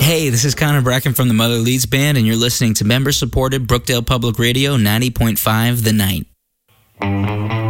Hey, this is Connor Bracken from the Mother Leeds Band, and you're listening to member-supported Brookdale Public Radio 90.5 The Night.